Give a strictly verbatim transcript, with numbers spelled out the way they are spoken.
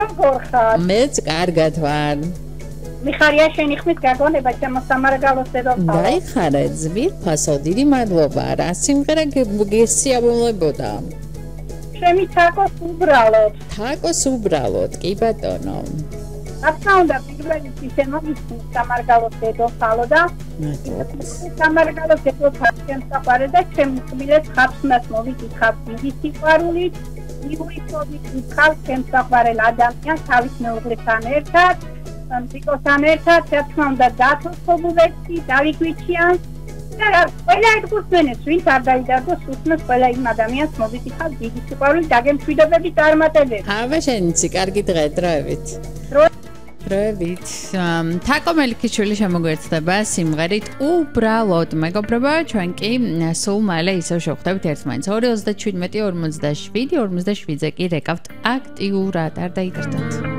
მეც კარგად ვარ. მიხარია შენი ხმით გაგონება ჩემო სამარგალოს დედოფალ. დაიხარე ძვირფასო, დიდი მადლობა. რა სიმღერა გესიამოვნებოდა? ჩემი თაკოს უბრალოდ. თაკოს უბრალოდ, კი ბატონო. ახლა უნდა პირველი შემოვიწყო სამარგალოს დედოფალო და სამარგალოს დედოფალ ჩემს საყვარელ და ჩემს თბილეს ხაფსმას მოვიკითხავ დიდი სიყვარულით. მივიწოდით ხალხ ჩემს საყვარელ ადამიანს თავის მეუღლესთან ერთად. Because ერთად თქმა უნდა დათოხობულეთი დავიგვიჩიან და ყველა ერთგულწმენებს ვინც არ დაიდარგოს უსმენს ყველა იმ ადამიანს მოგიკითხავ დიდი სიყვარული დაგემშვიდობებით წარმატებები. აბა შენიცი კარგი დღე დროებით. დროებით. თაკო მელიქიშვილი შემოგვერთდება სიმღერით უბრალოდ. მეგობრებო, ჩვენ კი სულ მალე ისევ შევხვდებით ერთმანეთს. ორი ოცდაშვიდმეტი ორმოცდაშვიდი ორმოცდაშვიდზე კი რეკავთ აქტიურად. არ დაიდარდეთ.